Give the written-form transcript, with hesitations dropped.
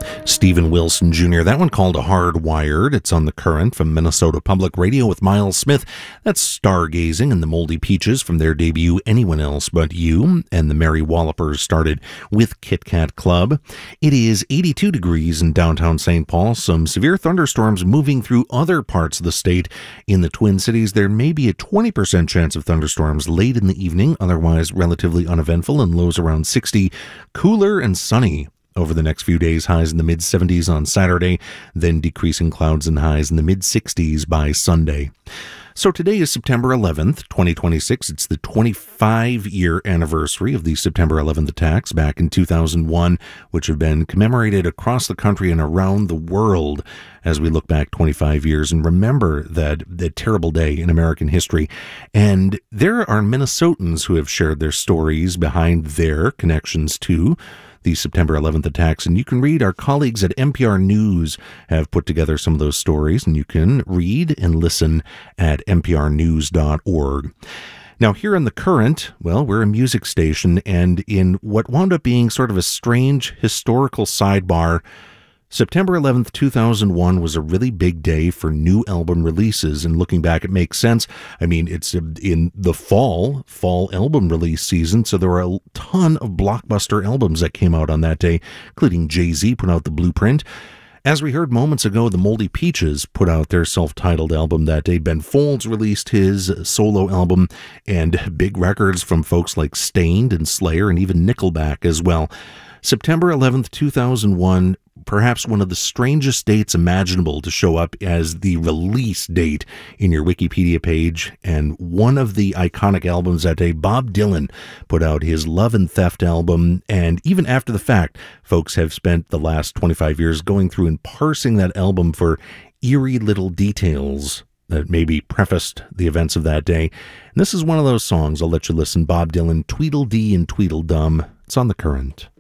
Stephen Wilson Jr. That one called Hardwired. It's on the Current from Minnesota Public Radio with Miles Smith. That's Stargazing and the Moldy Peaches from their debut Anyone Else But You. And the Merry Wallopers started with Kit Kat Club. It is 82 degrees in downtown St. Paul. Some severe thunderstorms moving through other parts of the state. In the Twin Cities, there may be a 20% chance of thunderstorms late in the evening, otherwise relatively uneventful, and lows around 60. Cooler and sunny over the next few days, highs in the mid-70s on Saturday, then decreasing clouds and highs in the mid-60s by Sunday. So today is September 11th, 2026. It's the 25-year anniversary of the September 11th attacks back in 2001, which have been commemorated across the country and around the world as we look back 25 years and remember that terrible day in American history. And there are Minnesotans who have shared their stories behind their connections to the September 11th attacks, and you can read, our colleagues at NPR News have put together some of those stories, and you can read and listen at nprnews.org. Now, here on The Current, well, we're a music station, and in what wound up being sort of a strange historical sidebar, September 11th, 2001 was a really big day for new album releases, and looking back, it makes sense. I mean, it's in the fall album release season, so there were a ton of blockbuster albums that came out on that day, including Jay-Z put out The Blueprint. As we heard moments ago, the Moldy Peaches put out their self-titled album that day. Ben Folds released his solo album, and big records from folks like Staind and Slayer and even Nickelback as well. September 11th, 2001, perhaps one of the strangest dates imaginable to show up as the release date in your Wikipedia page. And one of the iconic albums that day, Bob Dylan put out his Love and Theft album. And even after the fact, folks have spent the last 25 years going through and parsing that album for eerie little details that maybe prefaced the events of that day. And this is one of those songs. I'll let you listen. Bob Dylan, Tweedledee and Tweedledum. It's on The Current.